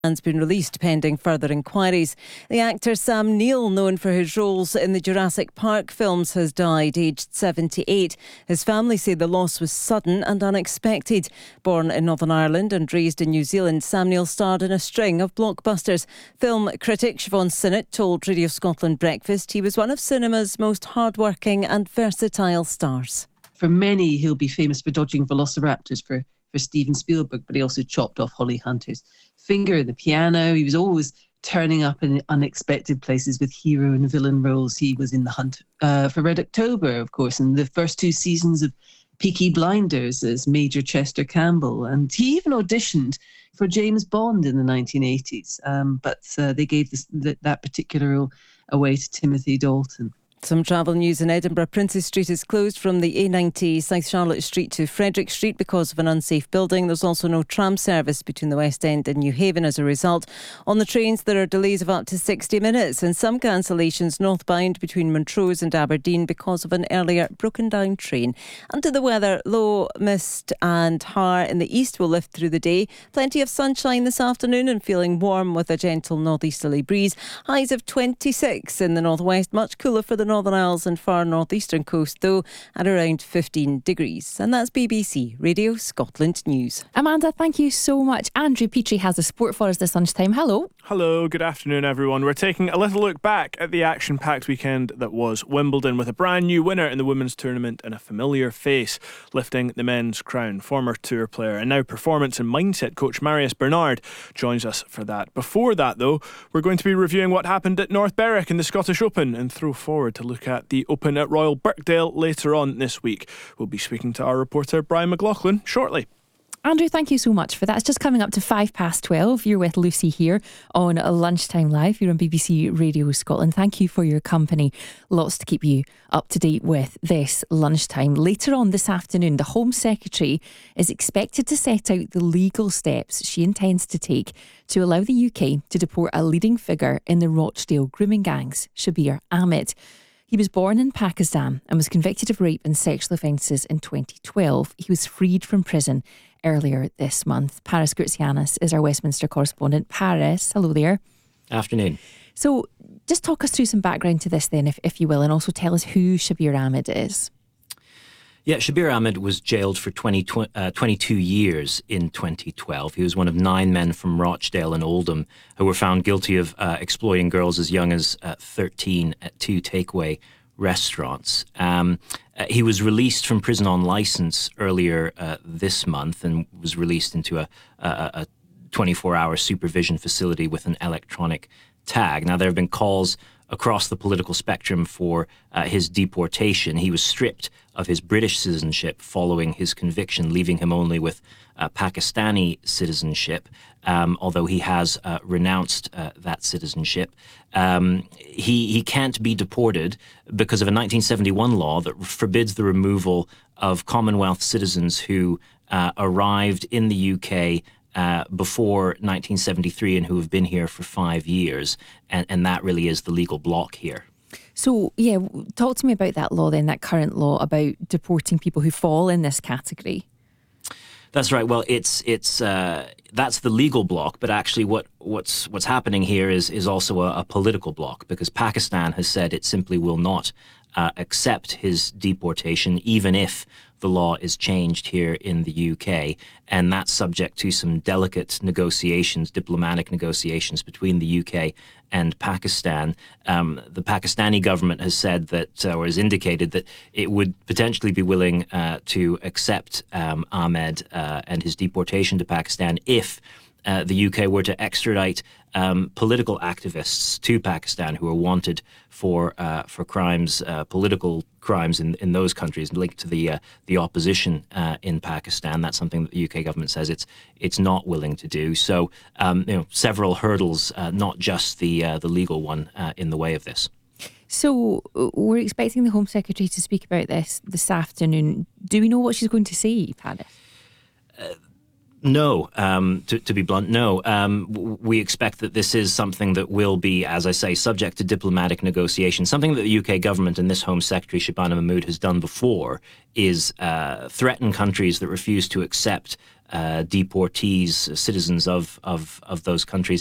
Has been released pending further inquiries. The actor Sam Neill, known for his roles in the Jurassic Park films, has died aged 78. His family say the loss was sudden and unexpected. Born in Northern Ireland and raised in New Zealand, Sam Neill starred in a string of blockbusters. Film critic Siobhan Sinnott told Radio Scotland Breakfast he was one of cinema's most hard-working and versatile stars. For many, he'll be famous for dodging velociraptors for Steven Spielberg, but he also chopped off Holly Hunter's finger in the piano. He was always turning up in unexpected places with hero and villain roles. He was in The Hunt for Red October, of course, and the first 2 seasons of Peaky Blinders as Major Chester Campbell. And he even auditioned for James Bond in the 1980s, but they gave that particular role away to Timothy Dalton. Some travel news in Edinburgh. Princes Street is closed from the A90 South Charlotte Street to Frederick Street because of an unsafe building. There's also no tram service between the West End and New Haven as a result. On the trains, there are delays of up to 60 minutes and some cancellations northbound between Montrose and Aberdeen because of an earlier broken down train. And to the weather, low mist and Har in the east will lift through the day. Plenty of sunshine this afternoon and feeling warm with a gentle northeasterly breeze. Highs of 26 in the northwest, much cooler for the Northern Isles and far northeastern coast, though, at around 15 degrees. And that's BBC Radio Scotland News. Amanda, thank you so much. Andrew Petrie has a sport for us this lunchtime. Hello. Hello, good afternoon, everyone. We're taking a little look back at the action-packed weekend that was Wimbledon, with a brand new winner in the women's tournament and a familiar face lifting the men's crown. Former tour player and now performance and mindset coach Marius Bernard joins us for that. Before that, though, we're going to be reviewing what happened at North Berwick in the Scottish Open and throw forward to look at the Open at Royal Birkdale later on this week. We'll be speaking to our reporter Brian McLaughlin shortly. Andrew, thank you so much for that. It's just coming up to 12:05. You're with Lucy here on Lunchtime Live. You're on BBC Radio Scotland. Thank you for your company. Lots to keep you up to date with this lunchtime. Later on this afternoon, the Home Secretary is expected to set out the legal steps she intends to take to allow the UK to deport a leading figure in the Rochdale grooming gangs, Shabir Ahmed. He was born in Pakistan and was convicted of rape and sexual offences in 2012. He was freed from prison earlier this month. Paris Groutsianis is our Westminster correspondent. Paris, hello there. Afternoon. So just talk us through some background to this then, if you will, and also tell us who Shabir Ahmed is. Yeah, Shabir Ahmed was jailed for 22 years in 2012. He was one of 9 men from Rochdale and Oldham who were found guilty of exploiting girls as young as 13 at 2 takeaway restaurants. He was released from prison on licence earlier this month and was released into a 24-hour supervision facility with an electronic tag. Now, there have been calls across the political spectrum for his deportation. He was stripped of his British citizenship following his conviction, leaving him only with Pakistani citizenship, although he has renounced that citizenship. He can't be deported because of a 1971 law that forbids the removal of Commonwealth citizens who arrived in the UK before 1973 and who have been here for 5 years. And that really is the legal block here. So, yeah, talk to me about that law then, that current law about deporting people who fall in this category. That's right. Well, it's that's the legal block, but actually what's happening here is also a political block, because Pakistan has said it simply will not accept his deportation, even if the law is changed here in the UK, and that's subject to some delicate negotiations, diplomatic negotiations between the UK and Pakistan. The Pakistani government has said that, or has indicated that it would potentially be willing to accept Ahmed and his deportation to Pakistan if the UK were to extradite political activists to Pakistan who are wanted for crimes, political crimes in those countries linked to the opposition in Pakistan. That's something that the UK government says it's not willing to do. So several hurdles, not just the legal one, in the way of this. So we're expecting the Home Secretary to speak about this afternoon. Do we know what she's going to say, Paris? No, to be blunt, no. We expect that this is something that will be, as I say, subject to diplomatic negotiation. Something that the UK government and this Home Secretary, Shabana Mahmood, has done before is threaten countries that refuse to accept deportees, citizens of those countries.